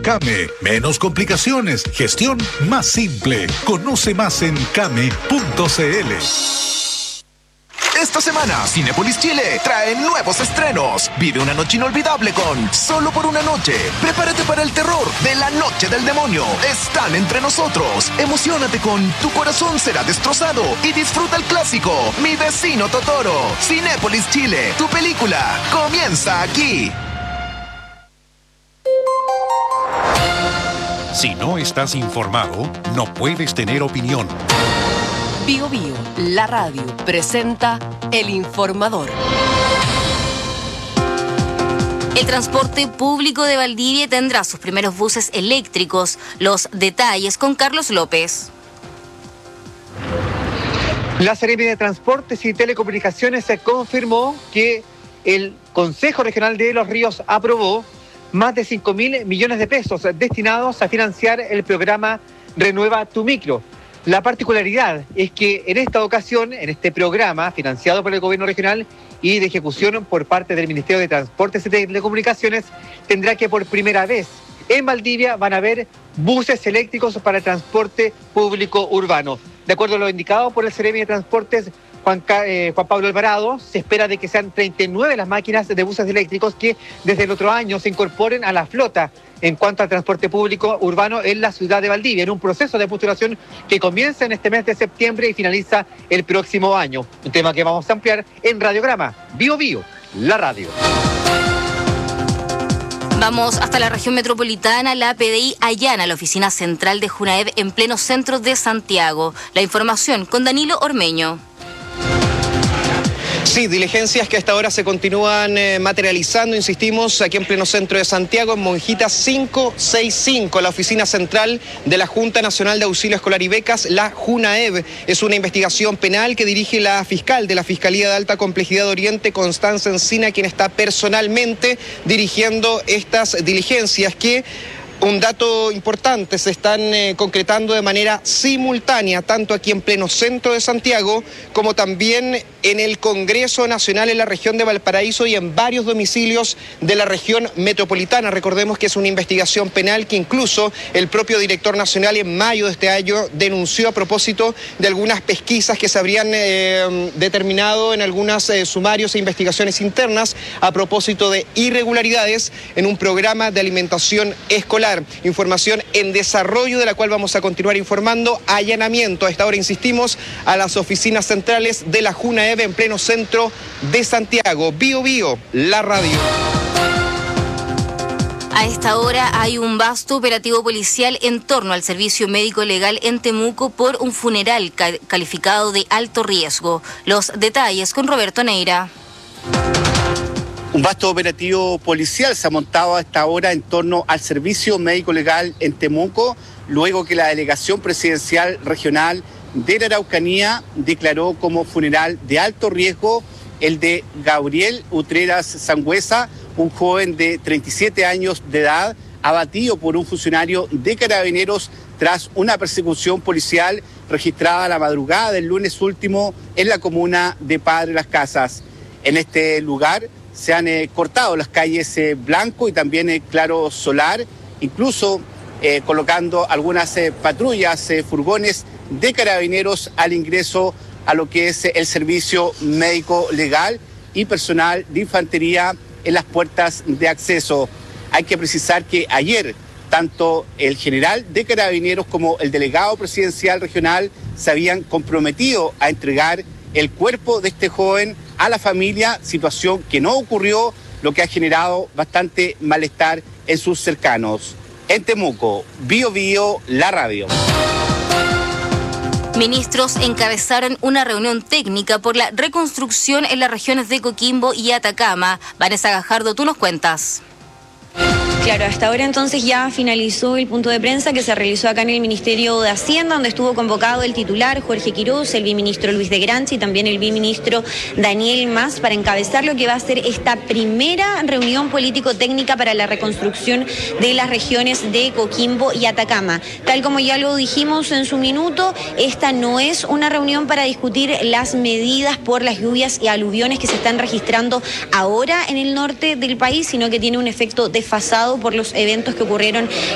Came. Menos complicaciones, gestión más simple. Conoce más en came.cl. Esta semana, Cinépolis Chile trae nuevos estrenos. Vive una noche inolvidable con Solo por una noche. Prepárate para el terror de La Noche del Demonio. Están entre nosotros. Emociónate con Tu corazón será destrozado y disfruta el clásico Mi vecino Totoro. Cinépolis Chile, tu película comienza aquí. Si no estás informado, no puedes tener opinión. Bio Bio, la radio, presenta El Informador. El transporte público de Valdivia tendrá sus primeros buses eléctricos. Los detalles con Carlos López. La Seremi de Transportes y Telecomunicaciones se confirmó que el Consejo Regional de Los Ríos aprobó más de 5.000 millones de pesos destinados a financiar el programa Renueva tu Micro. La particularidad es que en esta ocasión, en este programa financiado por el gobierno regional y de ejecución por parte del Ministerio de Transportes y Telecomunicaciones, tendrá que por primera vez en Valdivia van a haber buses eléctricos para el transporte público urbano. De acuerdo a lo indicado por el Seremi de Transportes, Juan Pablo Alvarado, se espera de que sean 39 las máquinas de buses eléctricos que desde el otro año se incorporen a la flota en cuanto al transporte público urbano en la ciudad de Valdivia, en un proceso de postulación que comienza en este mes de septiembre y finaliza el próximo año. Un tema que vamos a ampliar en Radiograma, Bio Bio, la radio. Vamos hasta la región metropolitana. La PDI allana la oficina central de Junaev en pleno centro de Santiago. La información con Danilo Ormeño. Sí, diligencias que hasta ahora se continúan materializando, insistimos, aquí en pleno centro de Santiago, en Monjita 565, la oficina central de la Junta Nacional de Auxilio Escolar y Becas, la JUNAEB. Es una investigación penal que dirige la fiscal de la Fiscalía de Alta Complejidad de Oriente, Constanza Encina, quien está personalmente dirigiendo estas diligencias que... Un dato importante, se están concretando de manera simultánea, tanto aquí en pleno centro de Santiago, como también en el Congreso Nacional en la región de Valparaíso y en varios domicilios de la región metropolitana. Recordemos que es una investigación penal que incluso el propio director nacional en mayo de este año denunció a propósito de algunas pesquisas que se habrían determinado en algunos sumarios e investigaciones internas a propósito de irregularidades en un programa de alimentación escolar. Información en desarrollo de la cual vamos a continuar informando. Allanamiento, a esta hora insistimos, a las oficinas centrales de la JUNAEB en pleno centro de Santiago. Bio Bio, la radio. A esta hora hay un vasto operativo policial en torno al servicio médico legal en Temuco por un funeral calificado de alto riesgo. Los detalles con Roberto Neira. Un vasto operativo policial se ha montado a esta hora en torno al servicio médico legal en Temuco, luego que la delegación presidencial regional de la Araucanía declaró como funeral de alto riesgo el de Gabriel Utreras Sangüesa, un joven de 37 años de edad, abatido por un funcionario de Carabineros tras una persecución policial registrada la madrugada del lunes último en la comuna de Padre Las Casas. En este lugar se han cortado las calles Blanco y también Claro Solar, incluso colocando algunas patrullas, furgones de Carabineros al ingreso a lo que es el servicio médico legal y personal de infantería en las puertas de acceso. Hay que precisar que ayer tanto el general de Carabineros como el delegado presidencial regional se habían comprometido a entregar el cuerpo de este joven a la familia, situación que no ocurrió, lo que ha generado bastante malestar en sus cercanos. En Temuco, Bio Bio, la radio. Ministros encabezaron una reunión técnica por la reconstrucción en las regiones de Coquimbo y Atacama. Vanessa Gajardo, tú nos cuentas. Claro, hasta ahora entonces ya finalizó el punto de prensa que se realizó acá en el Ministerio de Hacienda, donde estuvo convocado el titular Jorge Quiroz, el viceministro Luis de Granchi y también el viceministro Daniel Mas para encabezar lo que va a ser esta primera reunión político-técnica para la reconstrucción de las regiones de Coquimbo y Atacama. Tal como ya lo dijimos en su minuto, esta no es una reunión para discutir las medidas por las lluvias y aluviones que se están registrando ahora en el norte del país, sino que tiene un efecto desfasado por los eventos que ocurrieron